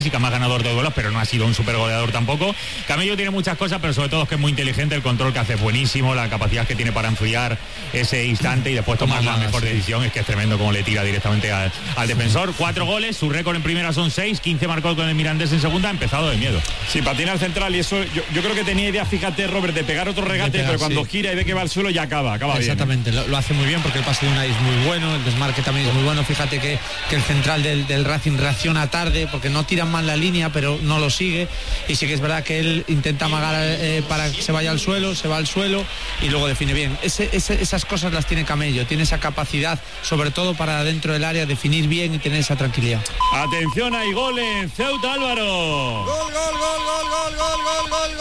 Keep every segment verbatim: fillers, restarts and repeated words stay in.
más ganador de duelos, pero no ha sido un super goleador tampoco. Camello tiene muchas cosas, pero sobre todo es que es muy inteligente, el control que hace es buenísimo, la capacidad que tiene para enfriar ese instante y después tomar la mejor decisión, es que es tremendo como le tira directamente al, al defensor. Cuatro goles, su récord en primera son seis, quince marcó con el Mirandés en segunda, ha empezado de miedo. Sí, patina al central y eso, yo, yo creo que tenía idea, fíjate Robert, de pegar otro regate, pegar, pero cuando sí. gira y ve que va al suelo ya acaba, acaba Exactamente, bien. Exactamente, lo, lo hace muy bien porque el pase de Unai es muy bueno, el desmarque también es muy bueno, fíjate que, que el central del, del Racing reacciona tarde porque no tiran mal la línea, pero no lo sigue, y sí que es verdad que él intenta amagar eh, para que se vaya al suelo, se va al suelo y luego define bien. Ese, ese, esas cosas las tiene Camello, tiene esa capacidad, sobre todo para dentro del área, definir bien y tener esa tranquilidad. Atención, hay gol en Ceuta, Álvaro. Gol, gol, gol, gol, gol, gol, gol, gol,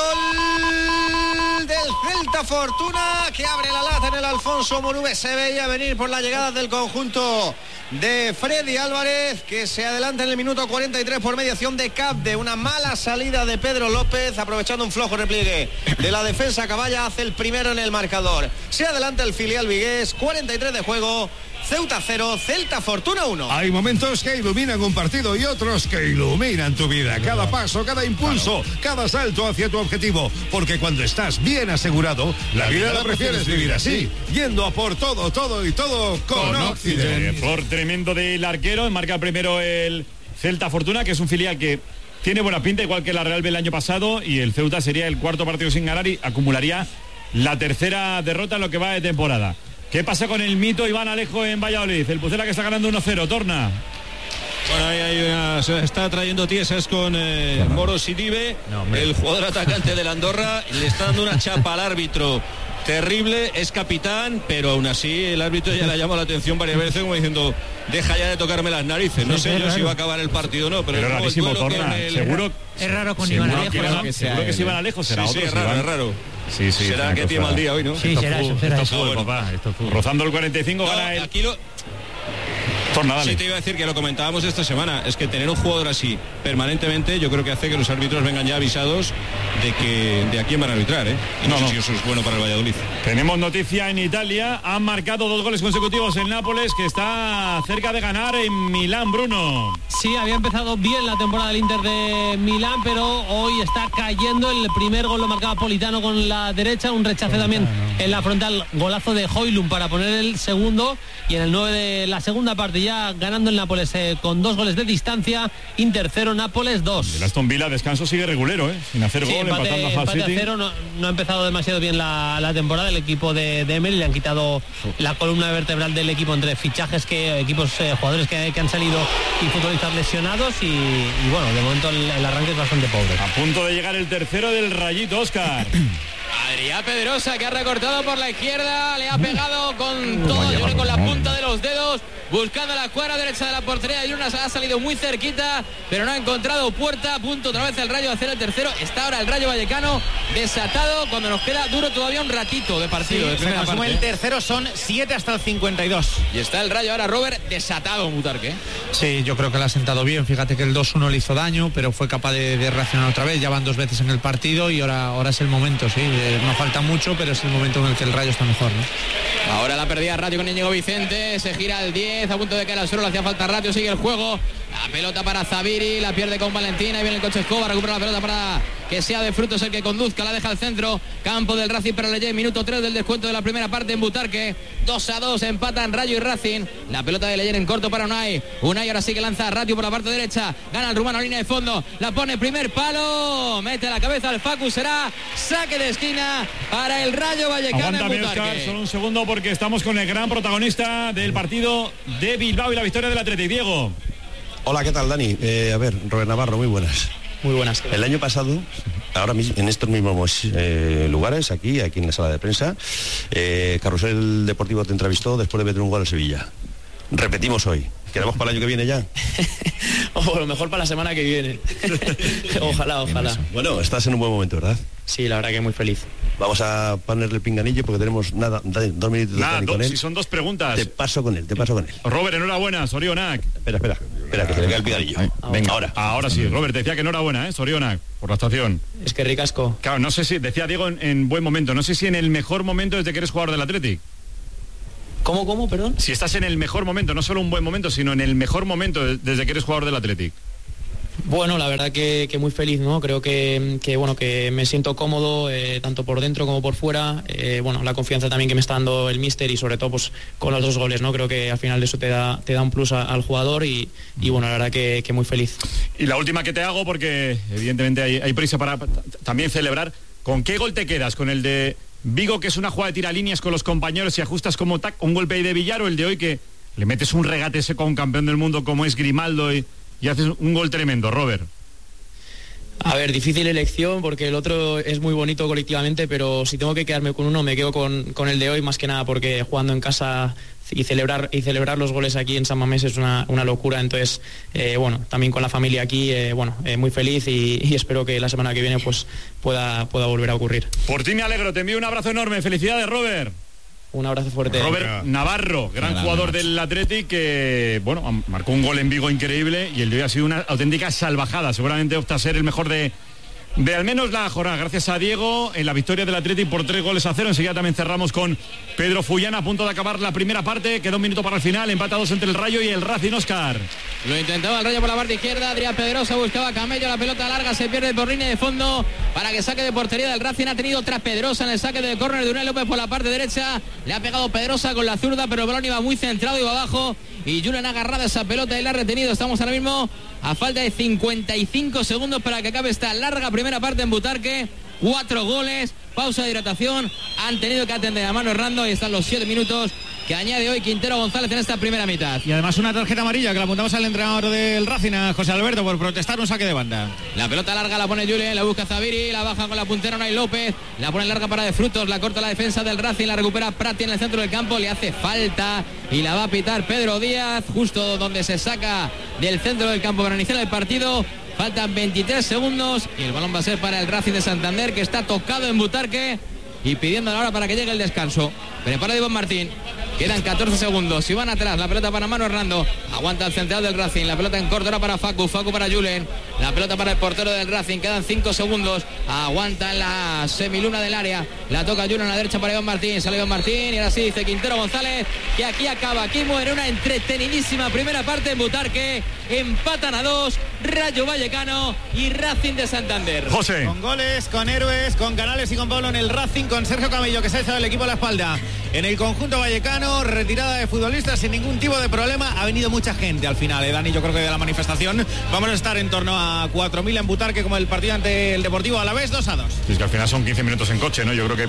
gol del Celta Fortuna, que abre la lata en el Alfonso Morube. Se veía venir por la llegada del conjunto de Freddy Álvarez, que se adelanta en el minuto cuarenta y tres por mediación de Capde. Una mala salida de Pedro López, aprovechando un flojo repliegue de la defensa. Caballa hace el primero en el marcador. Se adelanta el filial vigués, cuarenta y tres de juego. Ceuta cero, Celta Fortuna uno. Hay momentos que iluminan un partido y otros que iluminan tu vida. Cada paso, cada impulso, cada salto hacia tu objetivo. Porque cuando estás bien asegurado, la vida la prefieres vivir así. Yendo a por todo, todo y todo con Occident. Por tremendo del arquero, marca primero el Celta Fortuna, que es un filial que tiene buena pinta, igual que la Real B el año pasado, y el Ceuta sería el cuarto partido sin ganar y acumularía la tercera derrota en lo que va de temporada. ¿Qué pasa con el mito Iván Alejo en Valladolid? El Pucela que está ganando uno cero, Torna. Bueno, ahí hay una, se está trayendo tiesas con eh, Moro Sidibe, no, el jugador atacante del Andorra, le está dando una chapa al árbitro terrible, es capitán, pero aún así el árbitro ya le ha llamado la atención varias veces como diciendo, deja ya de tocarme las narices. No sé yo si va a acabar el partido o no, pero, pero es rarísimo, Torna, el... seguro. Es raro con Iván Alejo, que, ¿no? que seguro que si Iván Alejo será sí, otro. Sí, es raro, es raro. Sí, sí, será que tiene mal día hoy, ¿no? Sí, será eso, será eso. Fútbol, papá, esto es fútbol. Rozando el cuarenta y cinco, no, gana el... Aquí lo... Torna, dale. Sí, te iba a decir que lo comentábamos esta semana, es que tener un jugador así permanentemente, yo creo que hace que los árbitros vengan ya avisados de que de a quién van a arbitrar, ¿eh? Y no, no sé no. si eso es bueno para el Valladolid. Tenemos noticia en Italia, han marcado dos goles consecutivos en Nápoles, que está cerca de ganar en Milán, Bruno. Sí, había empezado bien la temporada del Inter de Milán, pero hoy está cayendo. El primer gol lo marcaba Politano con la derecha, un rechace también en la frontal, golazo de Højlund para poner el segundo, y en el nueve de la segunda parte ya ganando el Nápoles eh, con dos goles de distancia. Inter cero, Nápoles dos. El Aston Villa descanso sigue regulero, ¿eh? Sin hacer sí, gol, empate, empatando a Hull empate City. A cero, no, no ha empezado demasiado bien la, la temporada. El equipo de, de Emery le han quitado la columna vertebral del equipo entre fichajes, que equipos eh, jugadores que, que han salido y futbolistas lesionados, y, y bueno, de momento el, el arranque es bastante pobre. A punto de llegar el tercero del Rayito, Óscar. Adrián Pedrosa, que ha recortado por la izquierda, le ha pegado con todo, yo creo, con la punta de los dedos, buscando la cuadra derecha de la portería de Yunas, ha salido muy cerquita, pero no ha encontrado puerta. Punto otra vez el Rayo a hacer el tercero. Está ahora el Rayo Vallecano desatado cuando nos queda duro todavía un ratito de partido. Sí, de primera se consume parte. El tercero, son siete hasta el cincuenta y dos. Y está el Rayo ahora, Robert, desatado en Butarque. Sí, yo creo que le ha sentado bien. Fíjate que el dos uno le hizo daño, pero fue capaz de, de reaccionar otra vez. Ya van dos veces en el partido y ahora, ahora es el momento, sí. Eh, no falta mucho, pero es el momento en el que el Rayo está mejor, ¿no? Ahora la perdida Ratio con Íñigo Vicente, se gira al diez, a punto de caer al suelo, le hacía falta Ratio, sigue el juego. La pelota para Zaviri, la pierde con Valentina, y viene el coche Escobar, recupera la pelota para que sea de Frutos el que conduzca, la deja al centro, campo del Racing para Leyé, minuto tres del descuento de la primera parte en Butarque, dos a dos, empatan Rayo y Racing, la pelota de Leyé en corto para Unai, Unai ahora sí que lanza a Ratio por la parte derecha, gana el rumano a línea de fondo, la pone primer palo, mete la cabeza al Facu, será saque de esquina para el Rayo Vallecano. Aguántame, en Butarque. Oscar, solo un segundo porque estamos con el gran protagonista del partido de Bilbao y la victoria del Athletic, Diego. Hola, ¿qué tal, Dani? Eh, a ver, Robert Navarro, muy buenas. Muy buenas. El año pasado, ahora mismo, en estos mismos eh, lugares, aquí, aquí en la sala de prensa, eh, Carrusel Deportivo te entrevistó después de meter un gol al Sevilla. Repetimos hoy. ¿Quedamos para el año que viene ya? O a lo mejor para la semana que viene. Ojalá, ojalá. Bueno, estás en un buen momento, ¿verdad? Sí, la verdad que muy feliz. Vamos a ponerle el pinganillo porque tenemos nada, dos minutos de nada, do, con él. Si son dos preguntas. Te paso con él, te paso con él. Robert, enhorabuena, Sorionak. Espera, espera, espera, que se le cae el pinganillo. Ay, venga, ahora. Ahora sí, Robert, te decía que enhorabuena, ¿eh? Sorionak, por la actuación. Es que ricasco. Claro, no sé si, decía Diego en, en buen momento, no sé si en el mejor momento desde que eres jugador del Athletic. ¿Cómo, cómo, perdón? Si estás en el mejor momento, no solo un buen momento, sino en el mejor momento desde que eres jugador del Athletic. Bueno, la verdad que, que muy feliz, ¿no? Creo que, que bueno, que me siento cómodo, eh, tanto por dentro como por fuera. Eh, bueno, la confianza también que me está dando el míster y sobre todo pues con los dos goles, ¿no? Creo que al final eso te da, te da un plus a, al jugador y, y bueno, la verdad que, que muy feliz. Y la última que te hago, porque evidentemente hay, hay prisa para también celebrar. ¿Con qué gol te quedas? ¿Con el de Vigo, que es una jugada de tiralíneas con los compañeros y ajustas como tac, un golpe ahí de Villar, o el de hoy que le metes un regate seco a un campeón del mundo como es Grimaldo y, y haces un gol tremendo, Robert? A ver, difícil elección porque el otro es muy bonito colectivamente, pero si tengo que quedarme con uno me quedo con, con el de hoy, más que nada porque jugando en casa y celebrar y celebrar los goles aquí en San Mamés es una, una locura. Entonces, eh, bueno, también con la familia aquí, eh, bueno, eh, muy feliz y, y espero que la semana que viene pues pueda, pueda volver a ocurrir. Por ti me alegro, te envío un abrazo enorme, felicidades, Robert. Un abrazo fuerte. Robert Navarro, gran Hola, jugador del Athletic, que bueno, marcó un gol en Vigo increíble y el de hoy ha sido una auténtica salvajada. Seguramente opta a ser el mejor de, de al menos la jornada. Gracias a Diego en la victoria del Athletic por tres goles a cero. Enseguida también cerramos con Pedro Fullana, a punto de acabar la primera parte. Queda un minuto para el final, empatados entre el Rayo y el Racing. Oscar. Lo intentaba el Rayo por la parte izquierda, Adrián Pedrosa buscaba a Camello, la pelota larga se pierde por línea de fondo para que saque de portería del Racing. Ha tenido otra Pedrosa en el saque del córner de Unai López por la parte derecha, le ha pegado Pedrosa con la zurda, pero el balón iba muy centrado, iba abajo y Julen ha agarrado esa pelota y la ha retenido. Estamos ahora mismo a falta de cincuenta y cinco segundos para que acabe esta larga primera parte en Butarque. Cuatro goles, pausa de hidratación, han tenido que atender a Manu Hernando y están los siete minutos que añade hoy Quintero González en esta primera mitad. Y además una tarjeta amarilla que la apuntamos al entrenador del Racing, a José Alberto, por protestar un saque de banda. La pelota larga la pone Julen, la busca Zaviri, la baja con la puntera Unai López, la pone larga para De Frutos, la corta la defensa del Racing, la recupera Prati en el centro del campo, le hace falta y la va a pitar Pedro Díaz, justo donde se saca del centro del campo para iniciar el partido. Faltan veintitrés segundos y el balón va a ser para el Racing de Santander, que está tocado en Butarque y pidiendo la hora para que llegue el descanso. Prepara Iván Martín. Quedan catorce segundos. Si van atrás, la pelota para Manu Hernando. Aguanta el central del Racing. La pelota en corto ahora para Facu. Facu para Julen. La pelota para el portero del Racing. Quedan cinco segundos. Aguanta en la semiluna del área. La toca Julen a la derecha para Iván Martín. Sale Iván Martín y ahora sí dice Quintero González que aquí acaba. Aquí muere una entretenidísima primera parte en Butarque. Empatan a dos Rayo Vallecano y Racing de Santander. José. Con goles, con héroes, con Canales y con Pablo en el Racing, con Sergio Camello que se ha echado el equipo a la espalda. En el conjunto vallecano, retirada de futbolistas sin ningún tipo de problema. Ha venido mucha gente al final, ¿eh, Dani? Yo creo que de la manifestación vamos a estar en torno a cuatro mil en Butarque, como el partido ante el Deportivo Alavés, dos a dos. Es que al final son quince minutos en coche, ¿no? Yo creo que,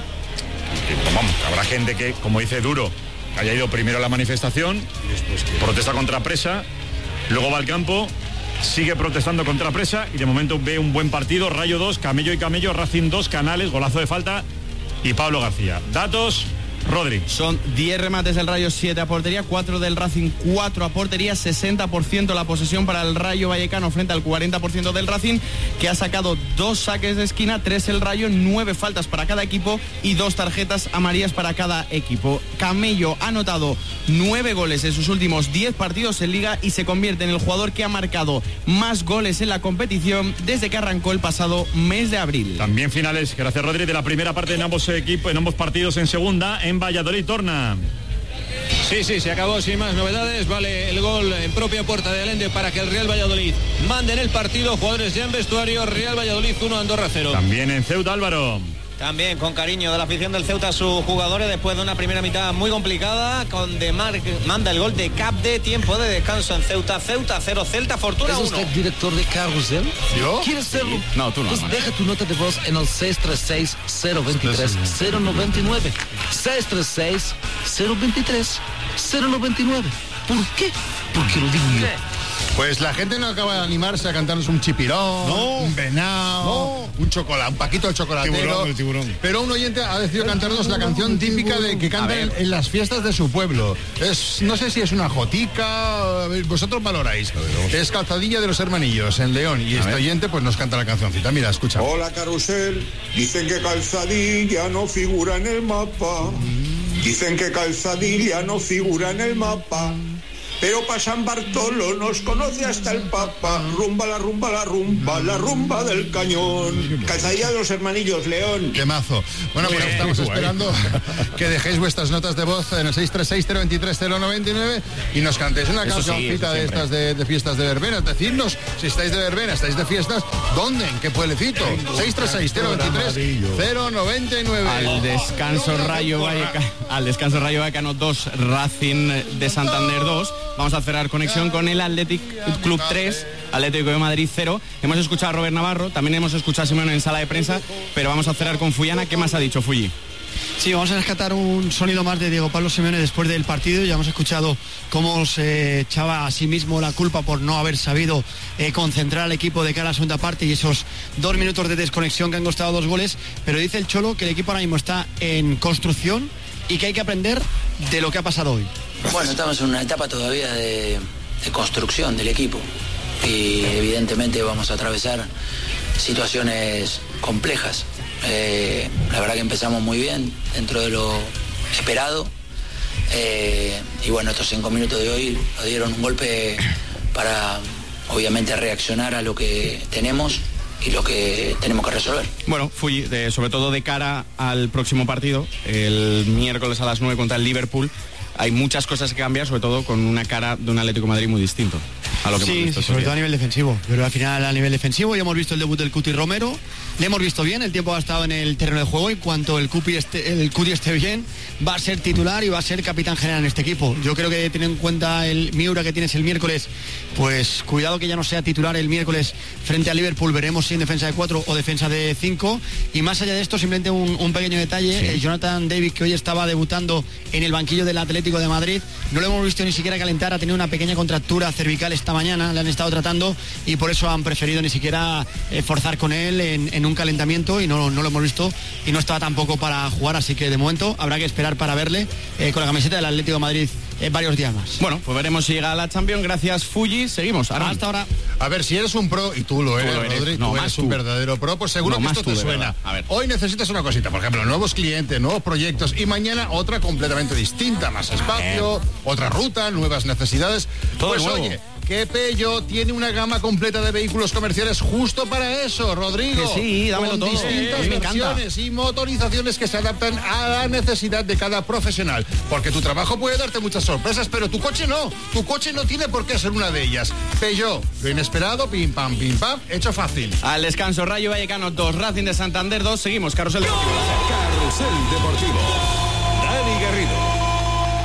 que vamos, habrá gente que, como dice Duro, haya ido primero a la manifestación, después que protesta contra Presa, luego va al campo, sigue protestando contra Presa y de momento ve un buen partido. Rayo dos, Camello y Camello, Racing dos, Canales, golazo de falta y Pablo García. Datos, Rodri. Son diez remates del Rayo, siete a portería, cuatro del Racing, cuatro a portería, sesenta por ciento la posesión para el Rayo Vallecano frente al cuarenta por ciento del Racing, que ha sacado dos saques de esquina, tres el Rayo, nueve faltas para cada equipo y dos tarjetas amarillas para cada equipo. Camello ha anotado nueve goles en sus últimos diez partidos en Liga y se convierte en el jugador que ha marcado más goles en la competición desde que arrancó el pasado mes de abril. También finales, gracias Rodri, de la primera parte en ambos equipos, en ambos partidos en segunda. En Valladolid, Torna. Sí, sí, se acabó sin más novedades. Vale el gol en propia puerta de Allende para que el Real Valladolid mande en el partido. Jugadores ya en vestuario. Real Valladolid uno, Andorra cero. También en Ceuta, Álvaro. También con cariño de la afición del Ceuta a sus jugadores después de una primera mitad muy complicada. Con De Marc manda el gol de Capde, tiempo de descanso en Ceuta. Ceuta cero, Celta Fortuna uno. ¿Es usted director de Carrusel? ¿Yo? ¿Quieres serlo? Sí. No, tú no. Pues no. deja tu nota de voz en el seis tres seis, cero dos tres, cero nueve nueve. seis tres seis, cero dos tres, cero nueve nueve. ¿Por qué? Porque lo digo yo. Pues la gente no acaba de animarse a cantarnos un chipirón, no, un venado, no, un chocolate, un paquito de chocolatero. Tiburón, el tiburón. Pero un oyente ha decidido cantarnos la canción típica de que cantan en, en las fiestas de su pueblo. Es, no sé si es una jotica, vosotros valoráis. Es Calzadilla de los Hermanillos en León y a este ver. oyente pues nos canta la cancioncita. Mira, escucha. Hola Carrusel, dicen que Calzadilla no figura en el mapa. Dicen que Calzadilla no figura en el mapa. pero para San Bartolo nos conoce hasta el Papa. Rumba la rumba la rumba, la rumba del cañón. Calzadilla de los hermanillos, León. Qué mazo. Bueno, pues Bien, estamos guay. esperando que dejéis vuestras notas de voz en el seis tres seis, cero dos tres, cero nueve nueve y nos cantéis una Eso sí, cancioncita eso de siempre. estas de, de fiestas de verbena. Decidnos si estáis de verbena, estáis de fiestas, ¿dónde? ¿En qué pueblecito? seis tres seis, cero dos tres, cero nueve nueve. Al descanso Rayo Vallecano, al descanso Rayo Vallecano dos, Racing de Santander dos. Vamos a cerrar conexión con el Athletic Club tres, Atlético de Madrid cero. Hemos escuchado a Robert Navarro, también hemos escuchado a Simeone en sala de prensa, pero vamos a cerrar con Fuyana. ¿Qué más ha dicho Fuyi? Sí, vamos a rescatar un sonido más de Diego Pablo Simeone después del partido. Ya hemos escuchado cómo se echaba a sí mismo la culpa por no haber sabido eh, concentrar al equipo de cara a la segunda parte y esos dos minutos de desconexión que han costado dos goles. Pero dice el Cholo que el equipo ahora mismo está en construcción y que hay que aprender de lo que ha pasado hoy. Bueno, estamos en una etapa todavía de, de construcción del equipo y evidentemente vamos a atravesar situaciones complejas. Eh, la verdad que empezamos muy bien dentro de lo esperado eh, y bueno, estos cinco minutos de hoy nos dieron un golpe para obviamente reaccionar a lo que tenemos y lo que tenemos que resolver. Bueno, Fuyi, de- sobre todo de cara al próximo partido, el miércoles a las nueve contra el Liverpool, hay muchas cosas que cambiar, sobre todo con una cara de un Atlético de Madrid muy distinto a lo que Sí, hemos visto. sí, sobre todo a nivel defensivo. Pero al final a nivel defensivo ya hemos visto el debut del Cuti Romero, le hemos visto bien, el tiempo ha estado en el terreno de juego y cuanto el Cuti esté, el Cuti esté bien, va a ser titular y va a ser capitán general en este equipo. Yo creo que teniendo en cuenta el Miura que tienes el miércoles, pues cuidado que ya no sea titular el miércoles frente a Liverpool, veremos si en defensa de cuatro o defensa de cinco. Y más allá de esto, simplemente un, un pequeño detalle, Sí. eh, Jonathan David, que hoy estaba debutando en el banquillo del Atlético de Madrid, no lo hemos visto ni siquiera calentar, ha tenido una pequeña contractura cervical esta mañana, le han estado tratando y por eso han preferido ni siquiera eh, forzar con él en, en un calentamiento y no, no lo hemos visto y no estaba tampoco para jugar, así que de momento habrá que esperar para verle eh, con la camiseta del Atlético de Madrid eh, varios días más. Bueno, pues veremos si llega a la Champions. Gracias, Fuyi. Seguimos. Ahora, hasta ahora. A ver, si eres un pro, y tú lo eres, lo eres. Rodri, No, tú más eres tú. un verdadero pro, pues seguro No, que más esto tú, te de suena. verdad. A ver. Hoy necesitas una cosita, por ejemplo, nuevos clientes, nuevos proyectos, y mañana otra completamente distinta, más espacio, otra ruta, nuevas necesidades. Todo pues nuevo. oye, que Peugeot tiene una gama completa de vehículos comerciales justo para eso, Rodrigo. Que sí, dámelo con todo. distintas A mí me encanta. versiones y motorizaciones que se adaptan a la necesidad de cada profesional. Porque tu trabajo puede darte muchas sorpresas, pero tu coche no. Tu coche no tiene por qué ser una de ellas. Peugeot, lo inesperado, pim pam, pim pam, hecho fácil. al descanso Rayo Vallecano dos, Racing de Santander dos. Seguimos, Carrusel Deportivo. Carrusel Deportivo. Dani Garrido.